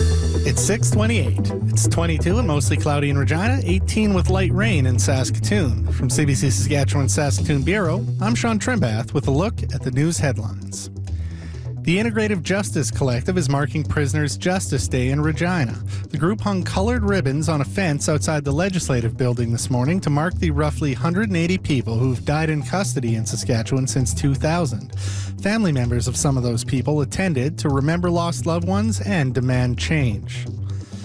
It's 6:28. It's 22 and mostly cloudy in Regina, 18 with light rain in Saskatoon. From CBC Saskatchewan Saskatoon Bureau, I'm Sean Trimbath with a look at the news headlines. The Integrative Justice Collective is marking Prisoners' Justice Day in Regina. The group hung colored ribbons on a fence outside the Legislative Building this morning to mark the roughly 180 people who've died in custody in Saskatchewan since 2000. Family members of some of those people attended to remember lost loved ones and demand change.